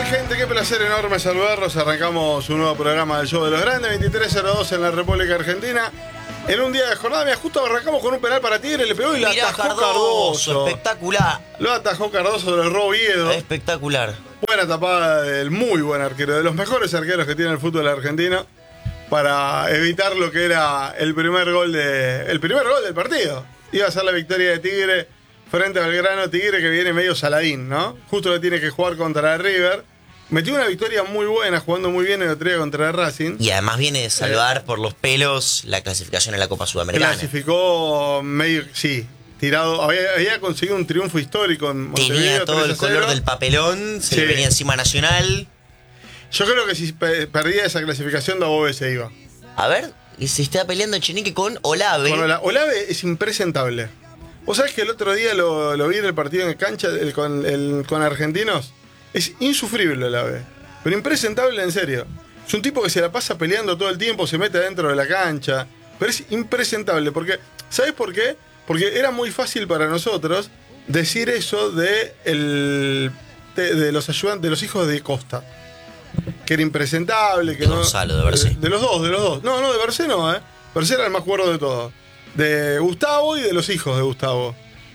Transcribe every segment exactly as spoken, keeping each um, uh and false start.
gente? Qué placer enorme saludarlos. Arrancamos un nuevo programa del Show de los Grandes, veintitrés cero dos en la República Argentina. En un día de jornada, mira, justo arrancamos con un penal para Tigre, le pegó y la atajó Cardoso, Cardoso. Espectacular. Lo atajó Cardoso, lo erró Oviedo. Espectacular. Buena tapada del muy buen arquero, de los mejores arqueros que tiene el fútbol argentino, para evitar lo que era el primer gol de el primer gol del partido. Iba a ser la victoria de Tigre frente a Belgrano. Tigre que viene medio saladín, ¿no? Justo le tiene que jugar contra River. Metió una victoria muy buena, jugando muy bien el otro día contra el Racing. Y además viene de salvar eh, por los pelos la clasificación en la Copa Sudamericana. Clasificó medio, sí, tirado. Había, había conseguido un triunfo histórico en Montevideo. Tenía todo el color del papelón, se sí. le venía encima Nacional. Yo creo que si pe- perdía esa clasificación, Dabove se iba. A ver, y se está peleando Echenique con Olave. Con Ola- Olave es impresentable. ¿Vos sabés que el otro día lo, lo vi en el partido en cancha el, con, el, con Argentinos? Es insufrible Olave, pero impresentable en serio. Es un tipo que se la pasa peleando todo el tiempo, se mete adentro de la cancha, pero es impresentable. Porque, ¿sabés por qué? Porque era muy fácil para nosotros decir eso de, el, de, de los ayudantes, de los hijos de Costa. Que era impresentable. Que de no, Gonzalo, de Bercé. De, de los dos, de los dos. No, no, de Bercé no, ¿eh? Bercé era el más cuerdo de todos. De Gustavo y de los hijos de Gustavo.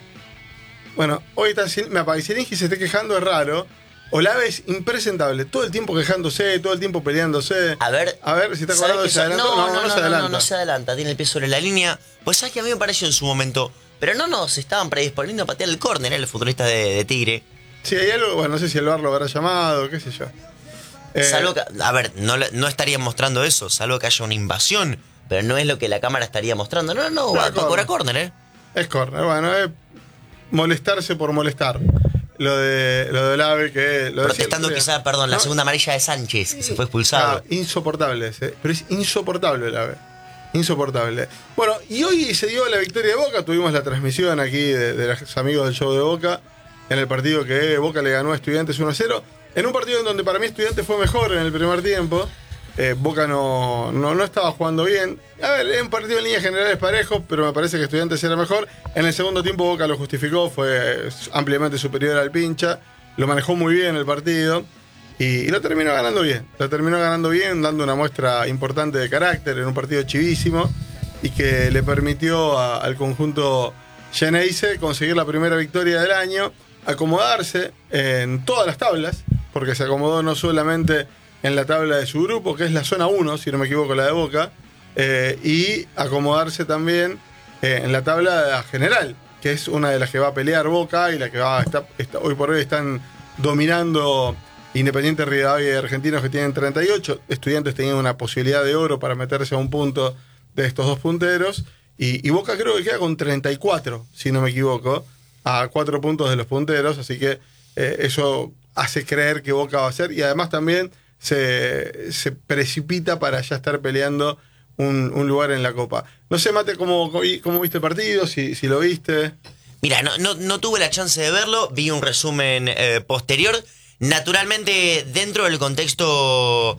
Bueno, hoy está, me aparece que se esté quejando, es raro. Olave es impresentable, todo el tiempo quejándose, todo el tiempo peleándose. A ver, a ver si está acordado de se adelanta. No, no, no, no, no, no, se adelanta. No, no, no se adelanta, tiene el pie sobre la línea. Pues sabes que a mí me pareció en su momento, pero no nos estaban predisponiendo a patear el córner, ¿eh? Los futbolistas de, de Tigre. Sí, hay algo, bueno, no sé si el V A R lo habrá llamado, qué sé yo. Eh, salvo que, a ver, no, no estarían mostrando eso, salvo que haya una invasión, pero no es lo que la cámara estaría mostrando. No, no, no, va a córner, ¿eh? Es córner, bueno, es molestarse por molestar. Lo de lo de Olave que... Lo Protestando decía, quizá, perdón, ¿no? La segunda amarilla de Sánchez, que se fue expulsado. Ah, insoportable ese, pero es insoportable Olave. Insoportable. Bueno, y hoy se dio la victoria de Boca, tuvimos la transmisión aquí de, de los amigos del Show de Boca, en el partido que Boca le ganó a Estudiantes uno a cero, en un partido en donde para mí Estudiantes fue mejor en el primer tiempo. Eh, Boca no, no, no estaba jugando bien. A ver, es un partido en líneas generales parejos, pero me parece que Estudiantes era mejor. En el segundo tiempo Boca lo justificó, fue ampliamente superior al Pincha, lo manejó muy bien el partido y, y lo terminó ganando bien. Lo terminó ganando bien, dando una muestra importante de carácter en un partido chivísimo y que le permitió a, al conjunto Geneise conseguir la primera victoria del año, acomodarse en todas las tablas, porque se acomodó no solamente en la tabla de su grupo, que es la zona uno, si no me equivoco, la de Boca, eh, y acomodarse también eh, en la tabla general, que es una de las que va a pelear Boca y la que va está, está, hoy por hoy están dominando Independiente, Rivadavia y Argentinos, que tienen treinta y ocho. Estudiantes tenían una posibilidad de oro para meterse a un punto de estos dos punteros, y, y Boca creo que queda con treinta y cuatro, si no me equivoco, a cuatro puntos de los punteros, así que eh, eso hace creer que Boca va a ser, y además también Se, se precipita para ya estar peleando un, un lugar en la Copa. No sé, Mate, ¿cómo, cómo viste el partido? Si, si lo viste. Mira, no, no, no tuve la chance de verlo, vi un resumen eh, posterior. Naturalmente, dentro del contexto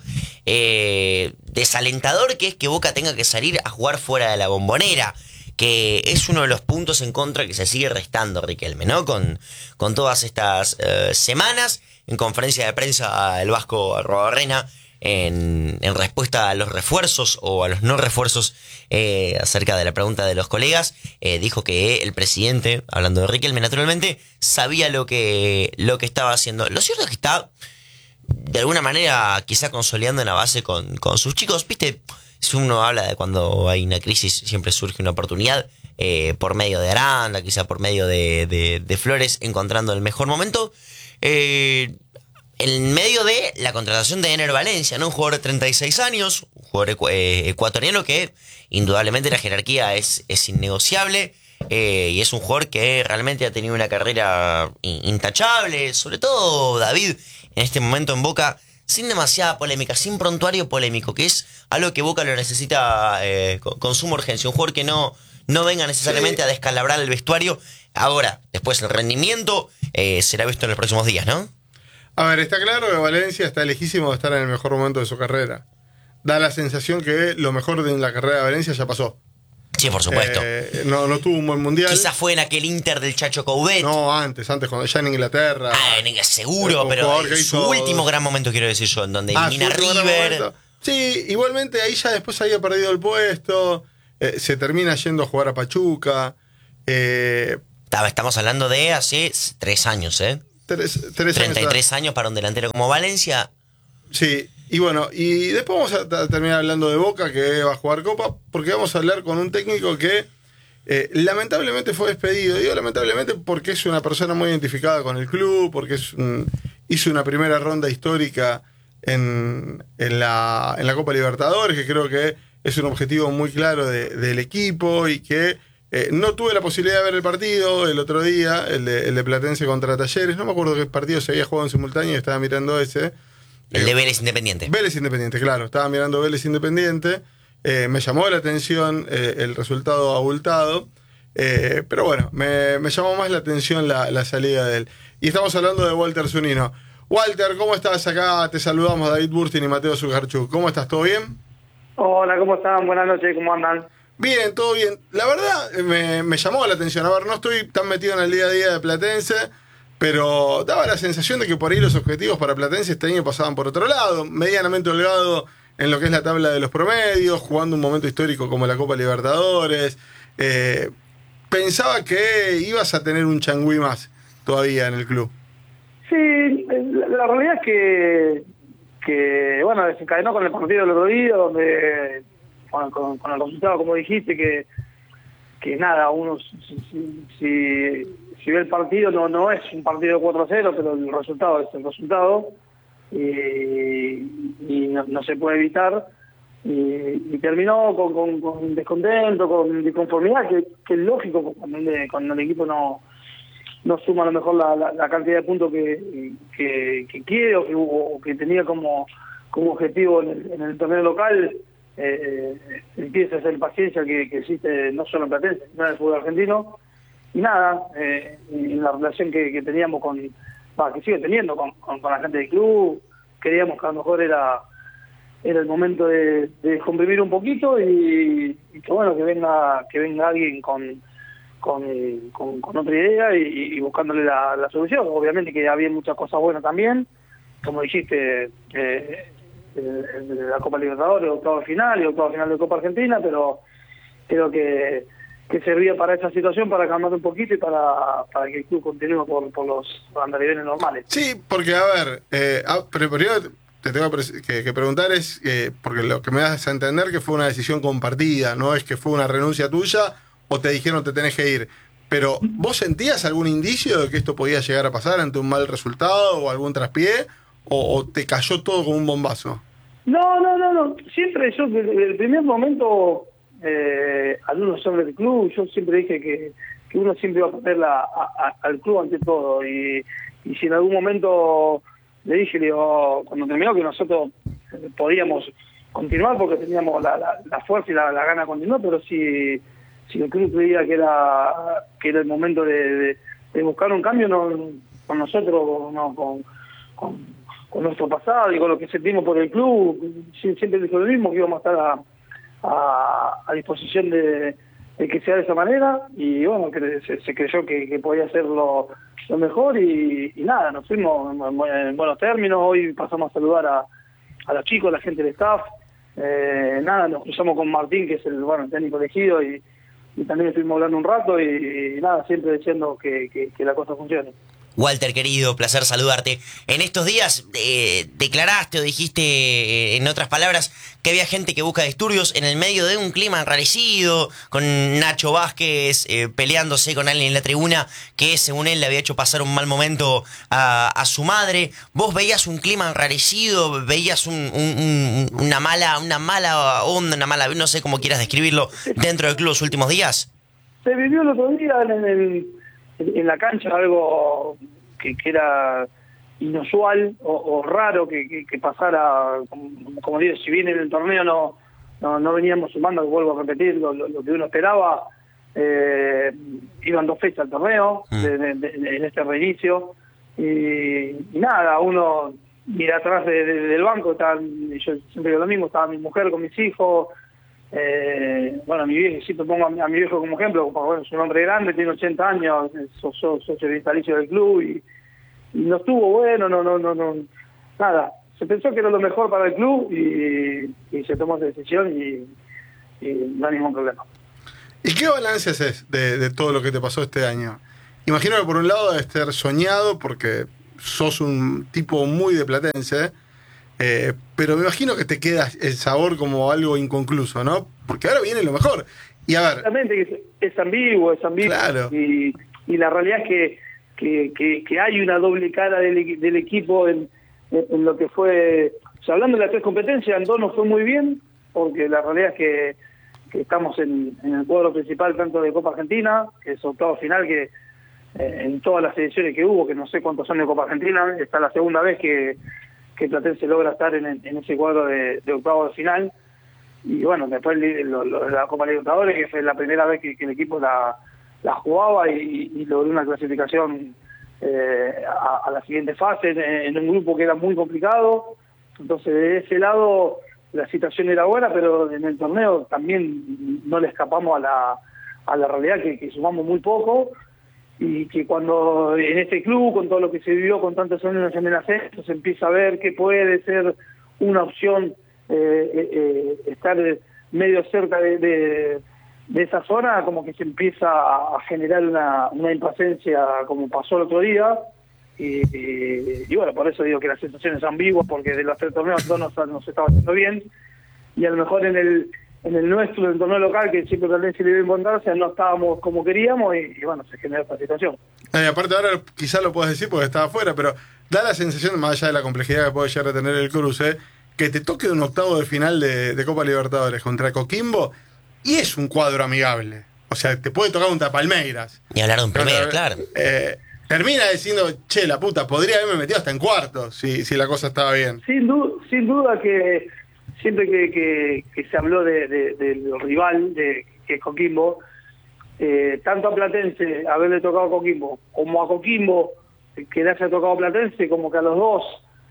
eh, desalentador que es que Boca tenga que salir a jugar fuera de la Bombonera, que es uno de los puntos en contra que se sigue restando, Riquelme, ¿no? Con, con todas estas eh, semanas. En conferencia de prensa, el vasco Arrobarrena, en, en respuesta a los refuerzos o a los no refuerzos eh, acerca de la pregunta de los colegas, eh, dijo que el presidente, hablando de Riquelme naturalmente, sabía lo que, lo que estaba haciendo. Lo cierto es que está, de alguna manera, quizá consolidando una base con, con sus chicos. Viste, si uno habla de cuando hay una crisis, siempre surge una oportunidad. Eh, por medio de Aranda, quizá por medio de, de, de Flores, encontrando el mejor momento. Eh, en medio de la contratación de Ener Valencia, ¿no? Un jugador de treinta y seis años, un jugador ecu- eh, ecuatoriano que indudablemente la jerarquía es, es innegociable, eh, y es un jugador que realmente ha tenido una carrera in- intachable, sobre todo David en este momento en Boca, sin demasiada polémica, sin prontuario polémico, que es algo que Boca lo necesita eh, con, con suma urgencia, un jugador que no, no venga necesariamente sí. a descalabrar el vestuario. Ahora, después el rendimiento eh, será visto en los próximos días, ¿no? A ver, está claro que Valencia está lejísimo de estar en el mejor momento de su carrera. Da la sensación que lo mejor de la carrera de Valencia ya pasó. Sí, por supuesto. Eh, no, no tuvo un buen mundial. Quizás fue en aquel Inter del Chacho Coudet. No, antes, antes, cuando ya en Inglaterra. Ah, en- seguro, eh, pero que su hizo- último gran momento, quiero decir yo, en donde Ah, elimina su último gran River. momento. Sí, igualmente ahí ya después había perdido el puesto. eh, se termina yendo a jugar a Pachuca. Eh, Estaba- Estamos hablando de hace tres años, ¿eh? tres, tres treinta y años tres años para un delantero como Valencia. Sí, y bueno, y después vamos a t- terminar hablando de Boca, que va a jugar Copa, porque vamos a hablar con un técnico que eh, lamentablemente fue despedido. Digo lamentablemente porque es una persona muy identificada con el club, porque es un- hizo una primera ronda histórica en, en, la, en la Copa Libertadores, que creo que es un objetivo muy claro de- del equipo y que eh, no tuve la posibilidad de ver el partido el otro día, el de, el de Platense contra Talleres. No me acuerdo qué partido se había jugado en simultáneo y estaba mirando ese. El de Vélez Independiente. Vélez Independiente, claro. Estaba mirando Vélez Independiente. Eh, me llamó la atención eh, el resultado abultado. Eh, pero bueno, me, me llamó más la atención la, la salida de él. Y estamos hablando de Walter Zunino. Walter, ¿cómo estás? Acá te saludamos David Burstin y Mateo Zuccarchuk. ¿Cómo estás? ¿Todo bien? Hola, ¿cómo están? Buenas noches, ¿cómo andan? Bien, todo bien. La verdad, eh, me, me llamó la atención. A ver, no estoy tan metido en el día a día de Platense, pero daba la sensación de que por ahí los objetivos para Platense este año pasaban por otro lado, medianamente holgado en lo que es la tabla de los promedios, jugando un momento histórico como la Copa Libertadores. Eh, pensaba que ibas a tener un changüí más todavía en el club. Sí, la, la realidad es que, que, bueno, desencadenó con el partido del otro día, donde, bueno, con, con el resultado, como dijiste, que, que nada, uno, si, si, si, si ve el partido, no no es un partido de cuatro a cero, pero el resultado es el resultado, y, y no, no se puede evitar. Y, y terminó con, con, con descontento, con disconformidad, que, que es lógico cuando el, cuando el equipo no no suma a lo mejor la, la, la cantidad de puntos que, que, que quiere o que, o que tenía como, como objetivo en el, en el torneo local. Eh, empieza a ser paciencia que, que existe no solo en Platense, sino en el fútbol argentino. Y nada, eh, en la relación que, que teníamos con, bah, que sigue teniendo con, con, con la gente del club, creíamos que a lo mejor era era el momento de, de comprimir un poquito y, y que bueno, que venga que venga alguien con con, con, con otra idea y, y buscándole la, la solución. Obviamente que había muchas cosas buenas también, como dijiste, eh, eh, la Copa Libertadores, octavo final y octavo final de Copa Argentina, pero creo que, que servía para esa situación, para calmar un poquito y para, para que el club continúe por, por los andariveles normales. Sí, porque a ver, eh, ah, pero primero te tengo que, que preguntar es, eh, porque lo que me das a entender que fue una decisión compartida, no es que fue una renuncia tuya o te dijeron te tenés que ir. Pero, ¿vos sentías algún indicio de que esto podía llegar a pasar ante un mal resultado o algún traspié? ¿O, o te cayó todo como un bombazo? No, no, no, no. Siempre yo, desde el primer momento, eh, al uno sobre el club, yo siempre dije que, que uno siempre iba a poner la, a, a, al club ante todo. Y, y si en algún momento le dije, le digo, cuando terminó, que nosotros podíamos continuar porque teníamos la, la, la fuerza y la, la gana de continuar, pero si... si el club creía que era que era el momento de, de, de buscar un cambio, no con nosotros, no con, con, con nuestro pasado y con lo que sentimos por el club, siempre dijo lo mismo, que íbamos a estar a, a, a disposición de, de que sea de esa manera, y bueno, que se, se creyó que, que podía ser lo, lo mejor, y, y nada, nos fuimos en, en buenos términos. Hoy pasamos a saludar a, a los chicos, a la gente del staff. Eh, nada, nos cruzamos con Martín, que es el, bueno, el técnico elegido, y y también estuvimos hablando un rato y, y nada, siempre diciendo que, que, que la cosa funcione. Walter, querido, placer saludarte. En estos días eh, declaraste o dijiste, eh, en otras palabras, que había gente que busca disturbios en el medio de un clima enrarecido, con Nacho Vázquez eh, peleándose con alguien en la tribuna que según él le había hecho pasar un mal momento a, a su madre. ¿Vos veías un clima enrarecido? ¿Veías un, un, un, una mala una mala onda, una mala, no sé cómo quieras describirlo, dentro del club los últimos días? Se vivió el otro día en el... en la cancha algo que, que era inusual o, o raro que, que, que pasara, como, como digo, si bien en el torneo no no, no veníamos sumando, vuelvo a repetir, lo, lo, lo que uno esperaba, eh, iban dos fechas al torneo, mm. de, de, de, en este reinicio, y, y nada, uno mira atrás de, de, del banco, estaba, yo siempre digo lo mismo, estaba mi mujer con mis hijos, Eh, bueno, mi viejo, si te pongo a mi, a mi viejo como ejemplo, bueno, es un hombre grande, tiene ochenta años, soy so, so, socio vitalicio del club y, y no estuvo bueno, no, no, no, no, nada. Se pensó que era lo mejor para el club y, y se tomó esa decisión y, y no hay ningún problema. ¿Y qué balance haces de, de todo lo que te pasó este año? Imagino que por un lado debes estar soñado porque sos un tipo muy de platense, eh, pero me imagino que te queda el sabor como algo inconcluso, ¿no? Porque ahora viene lo mejor. Y a ver... Realmente es, es ambiguo, es ambiguo. Claro. Y, y la realidad es que, que, que, que hay una doble cara del, del equipo en, en, en lo que fue... O sea, hablando de las tres competencias, en dos no fue muy bien, porque la realidad es que, que estamos en, en el cuadro principal tanto de Copa Argentina, que es octavo final, que eh, en todas las ediciones que hubo, que no sé cuántos son de Copa Argentina, está la segunda vez que, que Platense logra estar en, en ese cuadro de, de octavo de final. Y bueno, después lo, lo, la Copa Libertadores, que fue la primera vez que, que el equipo la, la jugaba y, y logró una clasificación eh, a, a la siguiente fase en, en un grupo que era muy complicado. Entonces, de ese lado, la situación era buena, pero en el torneo también no le escapamos a la, a la realidad que, que sumamos muy poco y que cuando en este club, con todo lo que se vivió con tantos años en el ascenso, se empieza a ver que puede ser una opción eh, eh, estar medio cerca de, de, de esa zona, como que se empieza a generar una, una impaciencia como pasó el otro día. Y, y, y bueno, por eso digo que las sensaciones son ambiguas, porque de los tres torneos dos nos, nos estaba haciendo bien, y a lo mejor en el en el nuestro, en el torneo local, que siempre también se le debe encontrarse, no estábamos como queríamos, y, y bueno, se generó esta situación. Eh, aparte ahora quizás lo puedes decir porque estaba afuera, pero da la sensación, más allá de la complejidad que puede llegar a tener el cruce, que te toque un octavo de final de, de Copa Libertadores contra Coquimbo, y es un cuadro amigable. O sea, te puede tocar un Palmeiras. Y hablar de un primero, pero, claro. Eh, termina diciendo, che, la puta, podría haberme metido hasta en cuartos si, si la cosa estaba bien. Sin, du sin duda que siempre que, que, que se habló de, de, del rival, de que es Coquimbo, eh, tanto a Platense haberle tocado a Coquimbo, como a Coquimbo que le haya tocado a Platense, como que a los dos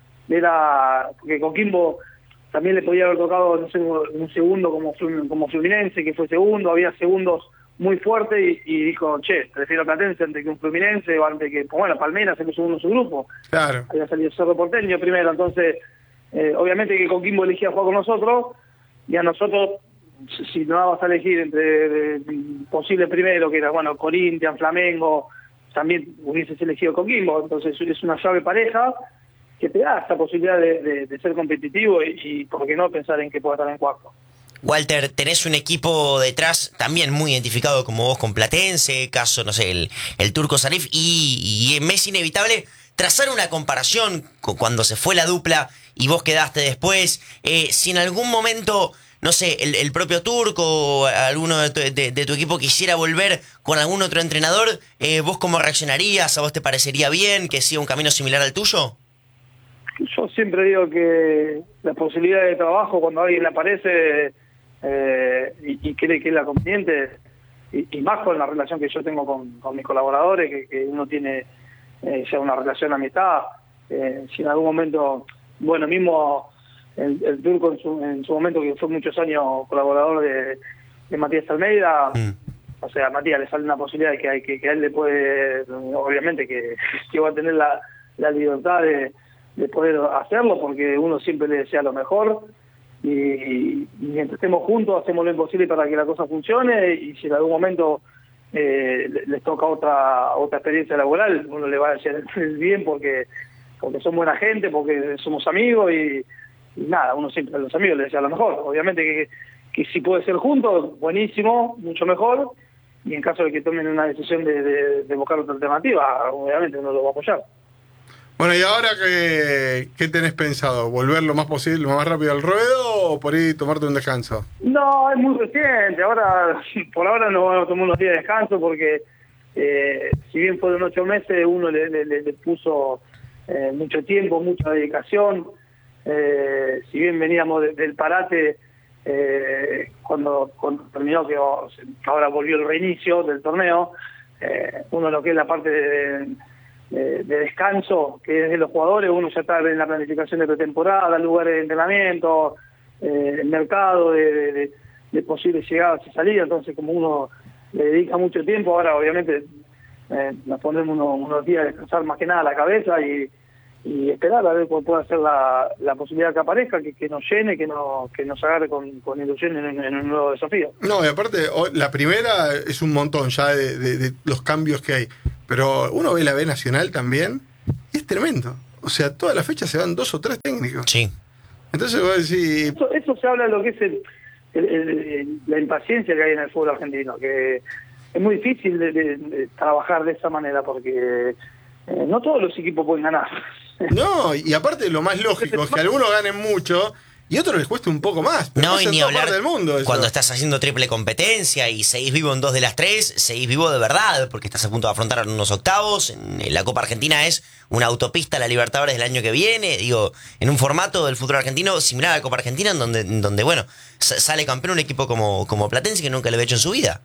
era, porque Coquimbo también le podía haber tocado, no sé, un segundo como, como Fluminense, que fue segundo, había segundos muy fuertes y, y dijo, che, prefiero a Platense antes que un Fluminense o antes que, bueno, Palmeiras se puso uno en su grupo. Claro. Había salido Cerro Porteño primero, entonces, eh, obviamente que Coquimbo elegía jugar con nosotros, y a nosotros, si no vas a elegir entre de, posible primero, que era, bueno, Corinthians, Flamengo, también hubieses elegido Coquimbo, entonces es una llave pareja que te da esta posibilidad de, de, de ser competitivo y, y, por qué no, pensar en que pueda estar en cuarto. Walter, tenés un equipo detrás también muy identificado como vos con Platense, caso, no sé, el, el Turco Sarif, y, y me es inevitable trazar una comparación con cuando se fue la dupla y vos quedaste después. Eh, si en algún momento, no sé, el, el propio Turco o alguno de tu, de, de tu equipo quisiera volver con algún otro entrenador, eh, ¿vos cómo reaccionarías? ¿A vos te parecería bien que siga un camino similar al tuyo? Yo siempre digo que la posibilidad de trabajo, cuando alguien le aparece eh, y, y cree que es la conveniente, y, y más con la relación que yo tengo con, con mis colaboradores, que, que uno tiene eh, ya una relación de amistad, eh, si en algún momento, bueno, mismo el, el Turco en su, en su momento, que fue muchos años colaborador de, de Matías Almeida, mm. o sea, a Matías le sale una posibilidad de que, hay, que, que a él le puede, obviamente que, que va a tener la, la libertad de de poder hacerlo, porque uno siempre le desea lo mejor, y, y mientras estemos juntos hacemos lo imposible para que la cosa funcione, y si en algún momento eh, les toca otra otra experiencia laboral, uno le va a decir bien porque porque son buena gente, porque somos amigos, y, y nada, uno siempre a los amigos les desea lo mejor. Obviamente que, que si puede ser juntos, buenísimo, mucho mejor, y en caso de que tomen una decisión de, de, de buscar otra alternativa, obviamente uno lo va a apoyar. Bueno, ¿y ahora qué, qué tenés pensado? ¿Volver lo más posible, lo más rápido al ruedo o por ahí tomarte un descanso? No, es muy reciente. Ahora, por ahora no vamos a tomar unos días de descanso porque eh, si bien fueron ocho meses, uno le, le, le puso eh, mucho tiempo, mucha dedicación. Eh, si bien veníamos de, del parate, eh, cuando, cuando terminó, que ahora volvió el reinicio del torneo, eh, uno lo que es la parte de... De, de descanso, que es de los jugadores, uno ya está en la planificación de pretemporada, lugares de entrenamiento, eh, el mercado de, de, de posibles llegadas y salidas, entonces como uno le dedica mucho tiempo, ahora obviamente eh, nos ponemos unos, unos días a descansar más que nada la cabeza y, y esperar a ver cuál puede ser la, la posibilidad que aparezca, que, que nos llene, que, no, que nos agarre con, con ilusión en, en un nuevo desafío. No, y aparte, la primera es un montón ya de, de, de los cambios que hay, pero uno ve la B Nacional también y es tremendo. O sea, todas las fechas se van dos o tres técnicos. Sí. Entonces vos decís... Eso, eso se habla de lo que es el, el, el, la impaciencia que hay en el fútbol argentino, que es muy difícil de, de, de trabajar de esa manera porque eh, no todos los equipos pueden ganar. No, y aparte lo más lógico es que algunos ganen mucho y a otros les cueste un poco más. Pero No, y ni hablar del mundo eso. Cuando estás haciendo triple competencia y seguís vivo en dos de las tres, seguís vivo de verdad, porque estás a punto de afrontar unos octavos. En la Copa Argentina es una autopista a la Libertadores del año que viene, digo, en un formato del fútbol argentino similar a la Copa Argentina, en donde, en donde bueno, sale campeón un equipo como, como Platense que nunca lo había hecho en su vida.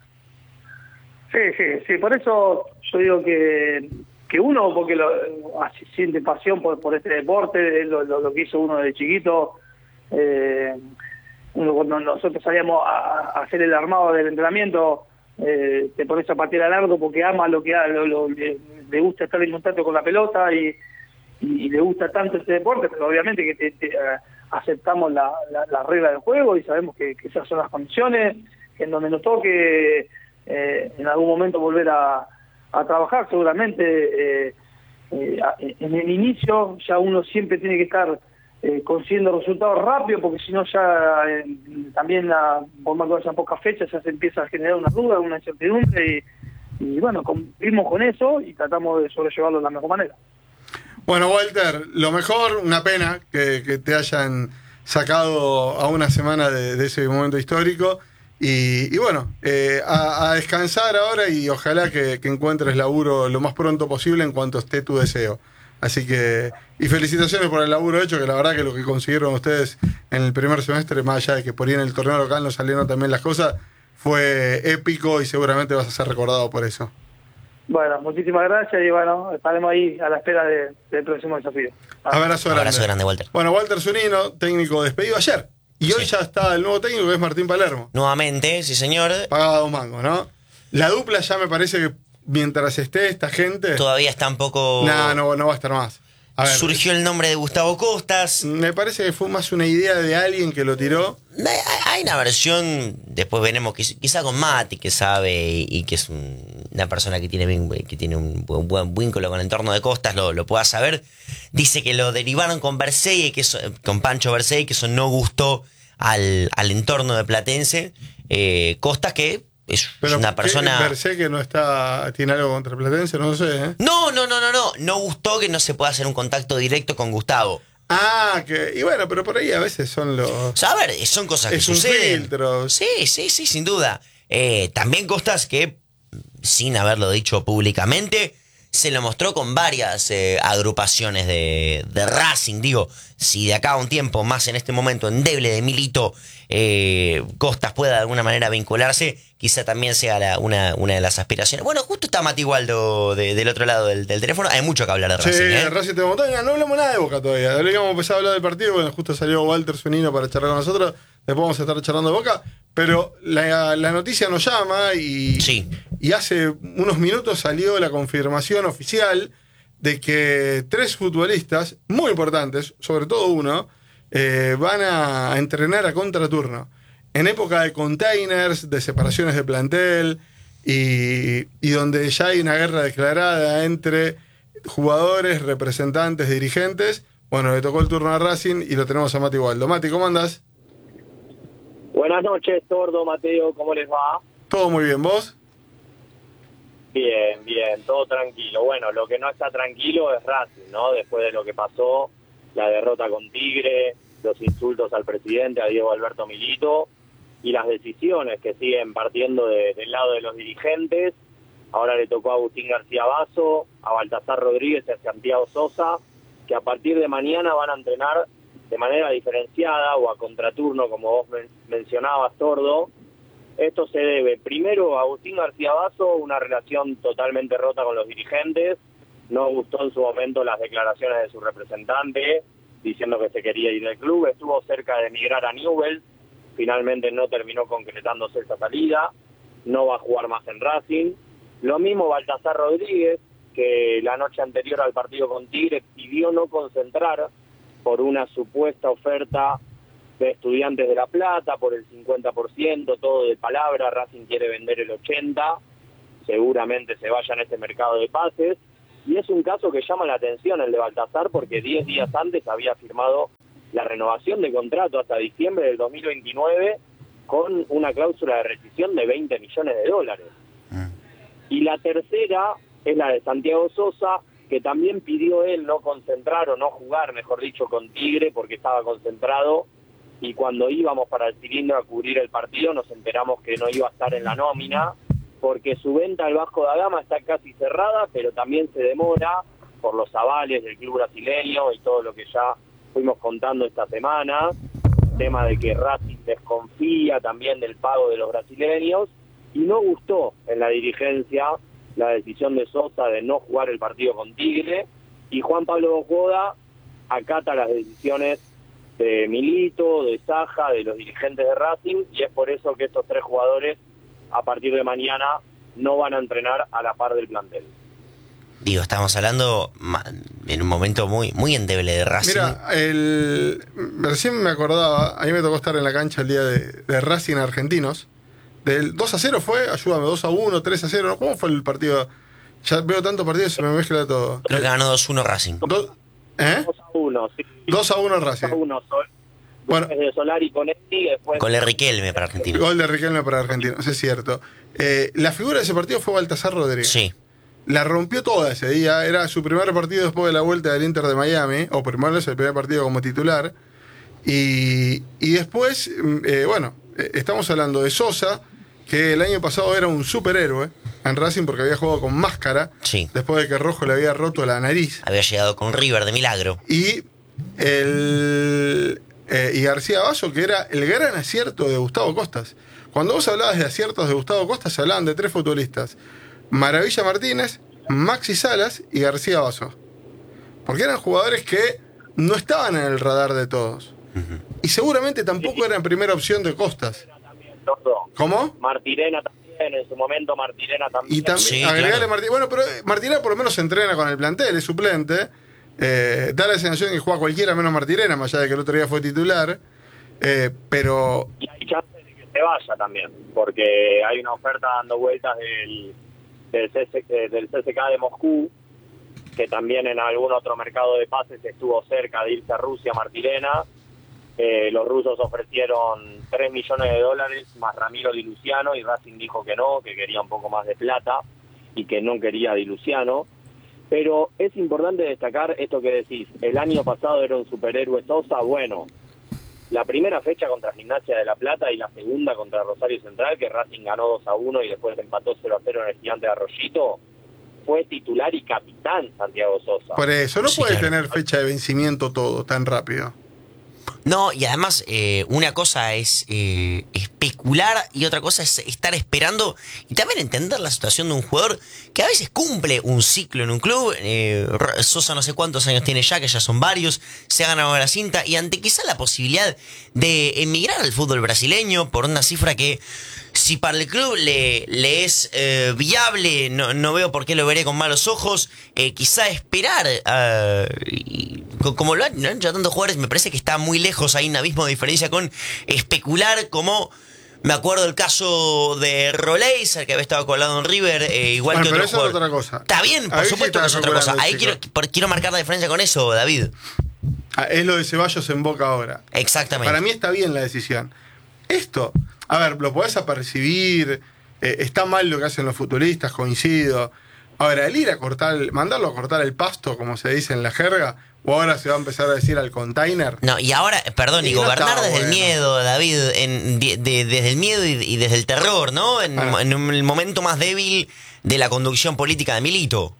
Sí, sí, sí, por eso yo digo que, que uno, porque lo, así, siente pasión por, por este deporte, lo, lo, lo que hizo uno de chiquito. Eh, uno, cuando nosotros salíamos a, a hacer el armado del entrenamiento, eh, te pones a patear al arco porque ama lo que lo, lo, le, le gusta estar en contacto con la pelota y, y, y le gusta tanto este deporte, pero obviamente que te, te, uh, aceptamos la, la, la regla del juego y sabemos que, que esas son las condiciones, que en donde nos toque eh, en algún momento volver a, a trabajar, seguramente eh, eh, en el inicio ya uno siempre tiene que estar Eh, consiguiendo resultados rápidos, porque si no ya eh, también la, por más que vayan pocas fechas ya se empieza a generar una duda, una incertidumbre y, y bueno, cumplimos con eso y tratamos de sobrellevarlo de la mejor manera. Bueno, Walter, lo mejor, una pena que, que te hayan sacado a una semana de, de ese momento histórico y, y bueno, eh, a, a descansar ahora y ojalá que, que encuentres laburo lo más pronto posible en cuanto esté tu deseo. Así que, y felicitaciones por el laburo hecho, que la verdad que lo que consiguieron ustedes en el primer semestre, más allá de que por ahí en el torneo local no salieron también las cosas, fue épico y seguramente vas a ser recordado por eso. Bueno, muchísimas gracias y bueno, estaremos ahí a la espera de, del próximo desafío. Ah. Abrazo grande. Abrazo grande, Walter. Bueno, Walter Zunino, técnico despedido ayer. Y hoy sí. Ya está el nuevo técnico que es Martín Palermo. Nuevamente, sí señor. Pagaba dos mangos, ¿no? La dupla ya me parece que mientras esté esta gente... Todavía está un poco... No, no, no va a estar más. A ver, surgió el nombre de Gustavo Costas. Me parece que fue más una idea de alguien que lo tiró. Hay una versión, después veremos, quizá con Mati, que sabe y, y que es un, una persona que tiene, que tiene un buen, buen vínculo con el entorno de Costas, lo, lo pueda saber. Dice que lo derivaron con Bersey, que eso, con Pancho Bersey, que eso no gustó al, al entorno de Platense. Eh, Costas que... es pero una persona... Bersey que no está, tiene algo contra Platense, no sé, ¿eh? No, no, no, no, no. No gustó que no se pueda hacer un contacto directo con Gustavo. Ah, que... Y bueno, pero por ahí a veces son los... O sea, a ver, son cosas que es suceden. Un filtro. Sí, sí, sí, sin duda. Eh, también Costas que, sin haberlo dicho públicamente, se lo mostró con varias eh, agrupaciones de, de Racing. Digo, si de acá a un tiempo, más en este momento endeble de Milito, eh, Costas pueda de alguna manera vincularse, quizá también sea la, una, una de las aspiraciones. Bueno, justo está Mati Waldo de, del otro lado del, del teléfono. Hay mucho que hablar de Racing. Sí, ¿eh? Racing de Montaña. No hablamos nada de Boca todavía. Le habíamos empezado a hablar del partido. Bueno, justo salió Walter Zunino para charlar con nosotros. Después vamos a estar charlando de Boca. Pero la, la noticia nos llama y, sí. y hace unos minutos salió la confirmación oficial de que tres futbolistas muy importantes, sobre todo uno, eh, van a entrenar a contraturno. En época de containers, de separaciones de plantel y, y donde ya hay una guerra declarada entre jugadores, representantes, dirigentes. Bueno, le tocó el turno a Racing y lo tenemos a Mati Waldo. Mati, ¿cómo andás? Buenas noches, Tordo, Mateo, ¿cómo les va? Todo muy bien, ¿vos? Bien, bien, todo tranquilo. Bueno, lo que no está tranquilo es Racing, ¿no? Después de lo que pasó, la derrota con Tigre, los insultos al presidente, a Diego Alberto Milito, y las decisiones que siguen partiendo de, del lado de los dirigentes. Ahora le tocó a Agustín García Basso, a Baltasar Rodríguez y a Santiago Sosa, que a partir de mañana van a entrenar de manera diferenciada o a contraturno, como vos men- mencionabas, Tordo. Esto se debe, primero, a Agustín García Basso, una relación totalmente rota con los dirigentes. No gustó en su momento las declaraciones de su representante, diciendo que se quería ir del club. Estuvo cerca de emigrar a Newell's, finalmente no terminó concretándose esa salida, no va a jugar más en Racing. Lo mismo Baltasar Rodríguez, que la noche anterior al partido con Tigre pidió no concentrar por una supuesta oferta de Estudiantes de La Plata, por el cincuenta por ciento, todo de palabra. Racing quiere vender el ochenta por ciento, seguramente se vaya en este mercado de pases, y es un caso que llama la atención el de Baltasar, porque diez días antes había firmado la renovación de contrato hasta diciembre del dos mil veintinueve con una cláusula de rescisión de veinte millones de dólares. Y la tercera es la de Santiago Sosa, que también pidió él no concentrar o no jugar, mejor dicho, con Tigre, porque estaba concentrado, y cuando íbamos para el cilindro a cubrir el partido nos enteramos que no iba a estar en la nómina, porque su venta al Vasco da Gama está casi cerrada, pero también se demora por los avales del club brasileño y todo lo que ya fuimos contando esta semana, tema de que Racing desconfía también del pago de los brasileños, y no gustó en la dirigencia la decisión de Sosa de no jugar el partido con Tigre, y Juan Pablo Bojoda acata las decisiones de Milito, de Saja, de los dirigentes de Racing, y es por eso que estos tres jugadores a partir de mañana no van a entrenar a la par del plantel. Digo, estamos hablando en un momento muy muy endeble de Racing. Mira, el, recién me acordaba, a mí me tocó estar en la cancha el día de, de Racing Argentinos. Del dos a cero fue, ayúdame, dos a uno, tres a cero, ¿no? ¿Cómo fue el partido? Ya veo tantos partidos y se me mezcla todo. Creo que ganó dos uno Racing. Do, ¿Eh? dos a uno, sí. dos a uno Racing. dos a uno, Sol. Bueno, de Solari con Esti, después... Con el Riquelme para Argentina. Gol de Riquelme para Argentina, eso es cierto. Eh, la figura de ese partido fue Baltasar Rodríguez. Sí. La rompió toda ese día, era su primer partido después de la vuelta del Inter de Miami, o primero es el primer partido como titular. Y, y después, eh, bueno, eh, estamos hablando de Sosa, que el año pasado era un superhéroe en Racing porque había jugado con máscara, sí, después de que Rojo le había roto la nariz. Había llegado con River de milagro. Y el eh, y García Basso, que era el gran acierto de Gustavo Costas. Cuando vos hablabas de aciertos de Gustavo Costas, se hablaban de tres futbolistas: Maravilla Martínez, Maxi Salas y García Basso. Porque eran jugadores que no estaban en el radar de todos. Uh-huh. Y seguramente tampoco eran primera opción de Costas. ¿Cómo? Martirena también, en su momento Martirena también. Y también, sí, agregarle claro. Martirena. Bueno, pero Martirena por lo menos se entrena con el plantel, es suplente. Eh, da la sensación de que juega cualquiera menos Martirena, más allá de que el otro día fue titular. Eh, pero... Y hay chance de que se vaya también, porque hay una oferta dando vueltas del, del, C S, del C S K de Moscú, que también en algún otro mercado de pases estuvo cerca de irse a Rusia, Martirena. Eh, los rusos ofrecieron tres millones de dólares más Ramiro Di Luciano, y Racing dijo que no, que quería un poco más de plata y que no quería a Di Luciano. Pero es importante destacar esto que decís, el año pasado era un superhéroe Sosa. Bueno, la primera fecha contra Gimnasia de La Plata y la segunda contra Rosario Central, que Racing ganó dos a uno y después empató cero a cero en el Gigante de Arroyito, fue titular y capitán Santiago Sosa. Por eso, no Sí, puede claro. tener fecha de vencimiento todo tan rápido. No, y además eh, una cosa es eh, especular y otra cosa es estar esperando y también entender la situación de un jugador que a veces cumple un ciclo en un club. eh, Sosa no sé cuántos años tiene ya, que ya son varios, se ha ganado la cinta, y ante quizá la posibilidad de emigrar al fútbol brasileño por una cifra que, si para el club le, le es eh, viable, no, no veo por qué lo veré con malos ojos. Eh, quizá esperar, uh, y, como lo han, lo han hecho tantos jugadores, me parece que está muy lejos. Hay un abismo de diferencia con especular, como me acuerdo el caso de Roleiser, que había estado colado en River, eh, igual Bueno, que pero otro eso jugador. es otra cosa. Está bien, por Ahí sí supuesto que está es otra cosa. recuperando el Ahí quiero, chico. por- quiero marcar la diferencia con eso, David. Ah, es lo de Ceballos en Boca ahora. Exactamente. Para mí está bien la decisión. Esto, a ver, lo podés apercibir, eh, está mal lo que hacen los futbolistas, coincido. Ahora, el ir a cortar, el- mandarlo a cortar el pasto, como se dice en la jerga, o ahora se va a empezar a decir al container. No, y ahora, perdón, y, Y no gobernar está desde el bueno. miedo, David, en, de- de- desde el miedo y, y desde el terror, ¿no? En, Ah. en el momento más débil de la conducción política de Milito.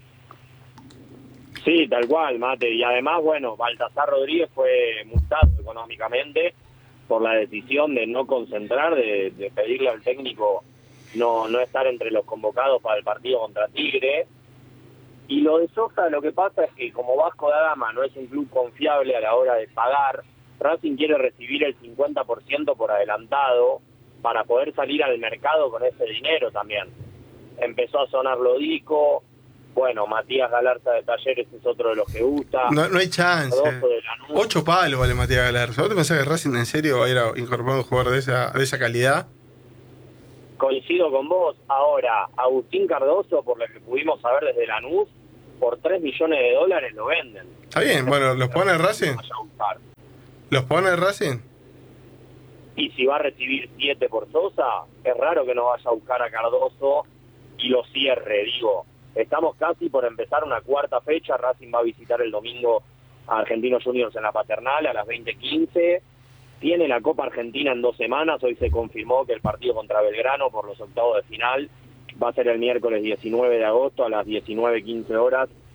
Sí, tal cual, Mate. Y además, bueno, Baltasar Rodríguez fue multado económicamente por la decisión de no concentrar, de, de pedirle al técnico no, no estar entre los convocados para el partido contra Tigre. Y lo de Sosa, lo que pasa es que como Vasco da Gama no es un club confiable a la hora de pagar Racing quiere recibir el cincuenta por ciento por adelantado para poder salir al mercado con ese dinero también. Empezó a sonar Lodico, bueno, Matías Galarza de Talleres es otro de los que gusta. No, no hay chance. De Lanús. Ocho palos vale Matías Galarza. ¿Vos te pensás que Racing en serio va a ir a incorporar un jugador de esa, de esa calidad? Coincido con vos. Ahora, Agustín Cardoso, por lo que pudimos saber desde Lanús, por tres millones de dólares lo venden. Está bien, bueno, ¿los pone Racing? ¿Los pone Racing? Y si va a recibir siete por Sosa, es raro que no vaya a buscar a Cardoso y lo cierre, digo. Estamos casi por empezar una cuarta fecha. Racing va a visitar el domingo a Argentinos Juniors en la Paternal a las veinte quince. Tiene la Copa Argentina en dos semanas. Hoy se confirmó que el partido contra Belgrano por los octavos de final va a ser el miércoles diecinueve de agosto a las diecinueve quince horas